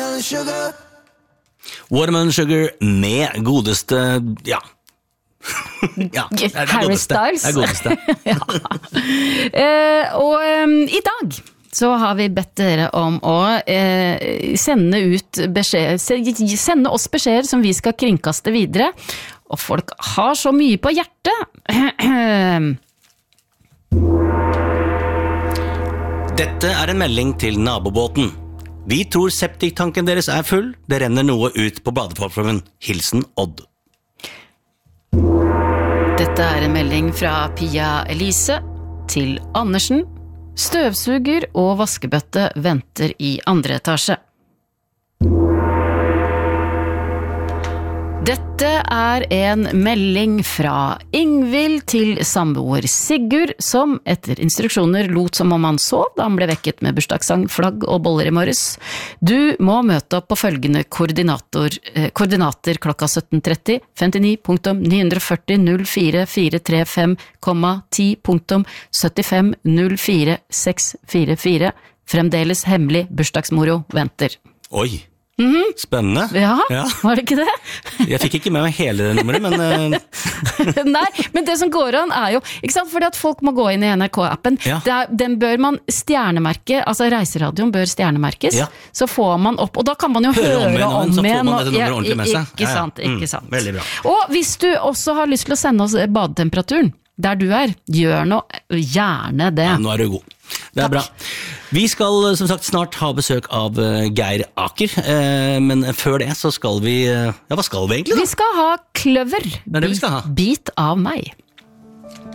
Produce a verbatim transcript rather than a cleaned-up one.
Watermelon sugar. Watermelon Sugar med godeste, ja. ja det er Harry godeste. Styles. Det er godeste. ja. eh, og um, i dag så har vi bedt dere om å eh, sende ut beskjed, sende oss beskjeder som vi skal kringkaste videre. Og folk har så mye på hjertet. Dette er en melding til nabobåten. Vi tror septiktanken deres er full. Det renner noe ut på badeplattformen. Hilsen Odd. Dette er en melding fra Pia Elise til Andersen. Støvsuger og vaskebøtte venter i andre etasje. Dette er en melding fra Ingvild til samboer Sigurd, som etter instruksjoner lot som om han sov da han ble vekket med bursdagssang, flagg og boller i morges. Du må møte opp på følgende koordinator, eh, koordinater klokka sytten tretti, femtini punktum ni fyrti null fire fire tre fem, ti punktum syttifem null fire seks fire fire. Fremdeles hemmelig bursdagsmoro venter. Oi. Mm-hmm. Spennende. Ja, ja, var det ikke det? Jeg fikk ikke med meg hele det nummeret, men... Uh... Nei, men det som går an er jo, ikke sant, fordi at folk må gå inn i N R K-appen, ja. er, den bør man stjernemerke, altså reiseradioen bør stjernemerkes, ja. Så får man opp, og da kan man jo høre, høre om igjen, om så får igjen. man dette nummeret ordentlig med seg. Ikke sant, ikke mm, sant. Veldig bra. Og hvis du også har lyst til å sende oss badetemperaturen, der du er, gjør noe, gjerne det. Ja, nå er du god. Det er Takk. bra. Vi skal som sagt snart ha besøk av Geir Aker, men før det så skal vi, ja hva skal vi egentlig da? Vi skal ha kløver, Det er det vi skal ha. Bit av meg.